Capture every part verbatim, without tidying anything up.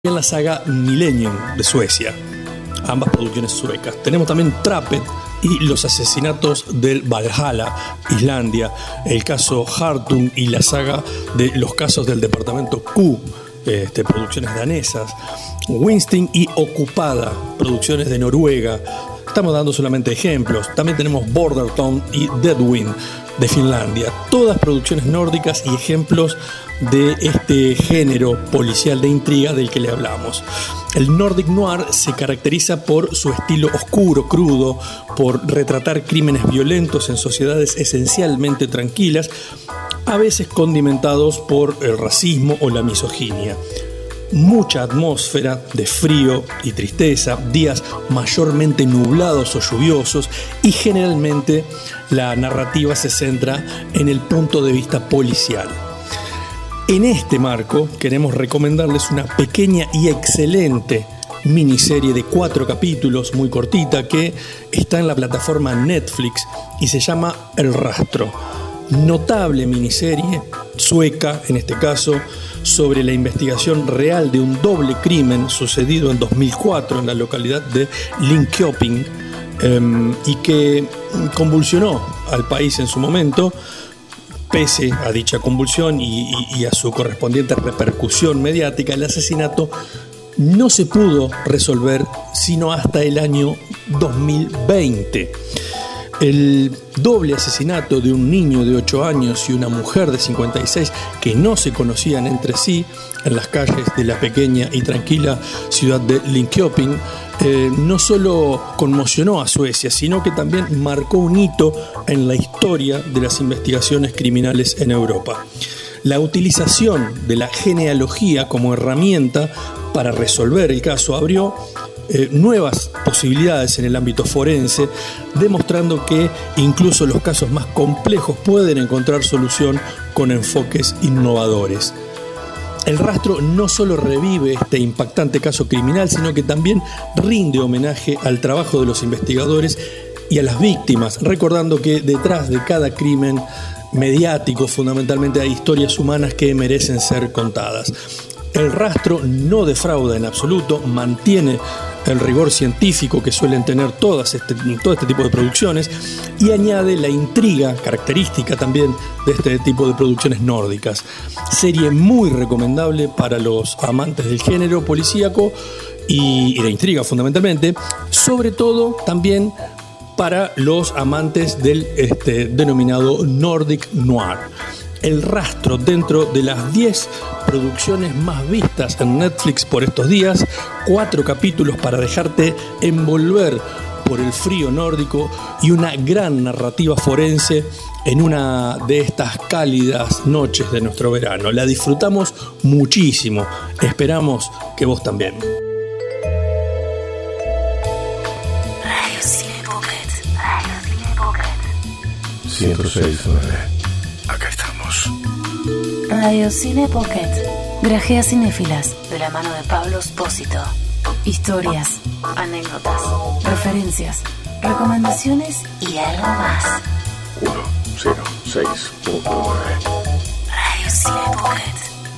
en la saga Millennium de Suecia, ambas producciones suecas. Tenemos también Trapped y los asesinatos del Valhalla, Islandia, el caso Hartung y la saga de los casos del departamento Q, este, producciones danesas, Winsting y Ocupada, producciones de Noruega. Estamos dando solamente ejemplos. También tenemos Border Town y Deadwind de Finlandia, todas producciones nórdicas y ejemplos de este género policial de intriga del que le hablamos. El Nordic Noir se caracteriza por su estilo oscuro, crudo, por retratar crímenes violentos en sociedades esencialmente tranquilas, a veces condimentados por el racismo o la misoginia. Mucha atmósfera de frío y tristeza, días mayormente nublados o lluviosos, y generalmente la narrativa se centra en el punto de vista policial. En este marco queremos recomendarles una pequeña y excelente miniserie de cuatro capítulos, muy cortita, que está en la plataforma Netflix y se llama El Rastro. Notable miniserie sueca, en este caso, sobre la investigación real de un doble crimen sucedido en dos mil cuatro en la localidad de Linköping, eh, y que convulsionó al país en su momento. Pese a dicha convulsión y, y, y a su correspondiente repercusión mediática, el asesinato no se pudo resolver sino hasta el año dos mil veinte. El doble asesinato de un niño de ocho años y una mujer de cincuenta y seis que no se conocían entre sí en las calles de la pequeña y tranquila ciudad de Linköping eh, no solo conmocionó a Suecia, sino que también marcó un hito en la historia de las investigaciones criminales en Europa. La utilización de la genealogía como herramienta para resolver el caso abrió Eh, nuevas posibilidades en el ámbito forense, demostrando que incluso los casos más complejos pueden encontrar solución con enfoques innovadores. El Rastro no solo revive este impactante caso criminal, sino que también rinde homenaje al trabajo de los investigadores y a las víctimas, recordando que detrás de cada crimen mediático fundamentalmente hay historias humanas que merecen ser contadas. El Rastro no defrauda en absoluto, mantiene el rigor científico que suelen tener todas este, todo este tipo de producciones y añade la intriga característica también de este tipo de producciones nórdicas. Serie muy recomendable para los amantes del género policíaco y, y de intriga fundamentalmente, sobre todo también para los amantes del este, denominado Nordic Noir. El Rastro, dentro de las diez producciones más vistas en Netflix por estos días, cuatro capítulos para dejarte envolver por el frío nórdico y una gran narrativa forense en una de estas cálidas noches de nuestro verano. La disfrutamos muchísimo, esperamos que vos también. Radio Cine Pocket, Radio Cine Pocket. ciento seis punto nueve. Acá estamos. Radio Cine Pocket. Grajea cinéfilas de la mano de Pablo Espósito. Historias, anécdotas, referencias, recomendaciones y algo más. uno cero seis punto nueve. Radio Cine Pocket.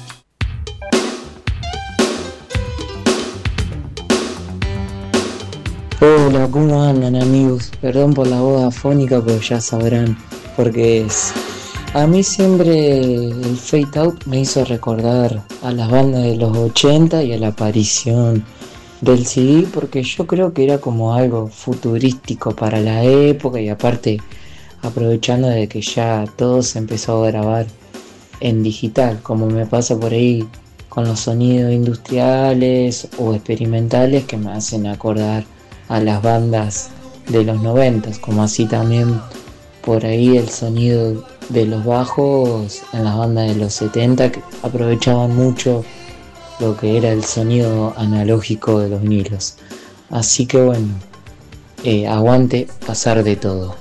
Hola, ¿cómo andan, amigos? Perdón por la voz afónica, pero ya sabrán por qué es. A mí siempre el Fade Out me hizo recordar a las bandas de los ochenta y a la aparición del C D, porque yo creo que era como algo futurístico para la época, y aparte aprovechando de que ya todo se empezó a grabar en digital, como me pasa por ahí con los sonidos industriales o experimentales que me hacen acordar a las bandas de los noventas, como así también por ahí el sonido de los bajos en las bandas de los setenta, que aprovechaban mucho lo que era el sonido analógico de los vinilos. Así que bueno, eh, aguante pasar de todo.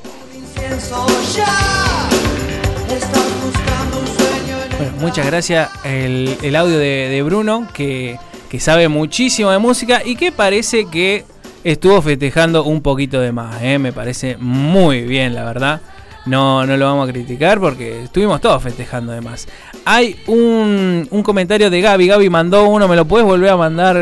Bueno, muchas gracias. El, el audio de, de Bruno, que, que sabe muchísimo de música y que parece que estuvo festejando un poquito de más, ¿eh? Me parece muy bien, la verdad. No, no lo vamos a criticar porque estuvimos todos festejando además. hay un, un comentario de Gaby. Gaby mandó uno, ¿me lo puedes volver a mandar?